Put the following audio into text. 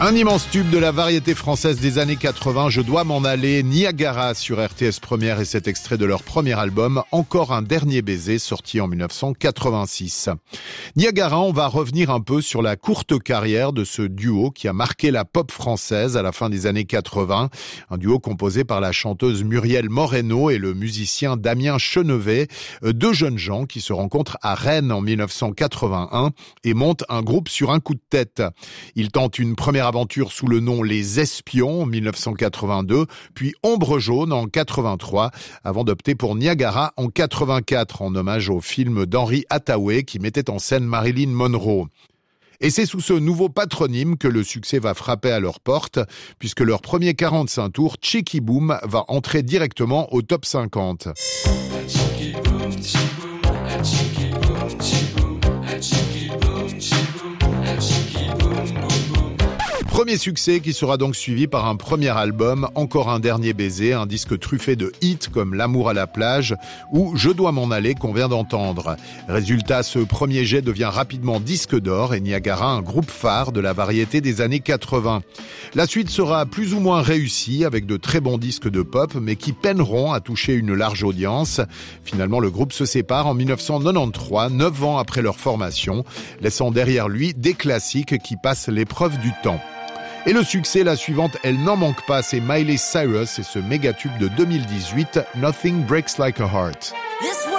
Un immense tube de la variété française des années 80, Je dois m'en aller, Niagara sur RTS Première et cet extrait de leur premier album, Encore un dernier baiser, sorti en 1986. Niagara, on va revenir un peu sur la courte carrière de ce duo qui a marqué la pop française à la fin des années 80. Un duo composé par la chanteuse Muriel Moreno et le musicien Damien Chenevet, deux jeunes gens qui se rencontrent à Rennes en 1981 et montent un groupe sur un coup de tête. Ils tentent une première aventure sous le nom Les Espions en 1982, puis Ombre Jaune en 83, avant d'opter pour Niagara en 84, en hommage au film d'Henry Hathaway qui mettait en scène Marilyn Monroe. Et c'est sous ce nouveau patronyme que le succès va frapper à leur porte, puisque leur premier 45 tours, Cheeky Boom, va entrer directement au top 50. Premier succès qui sera donc suivi par un premier album, Encore un dernier baiser, un disque truffé de hits comme L'amour à la plage ou Je dois m'en aller qu'on vient d'entendre. Résultat, ce premier jet devient rapidement disque d'or et Niagara un groupe phare de la variété des années 80. La suite sera plus ou moins réussie avec de très bons disques de pop mais qui peineront à toucher une large audience. Finalement, le groupe se sépare en 1993, 9 ans après leur formation, laissant derrière lui des classiques qui passent l'épreuve du temps. Et le succès, la suivante, elle n'en manque pas, c'est Miley Cyrus et ce méga tube de 2018, Nothing Breaks Like a Heart.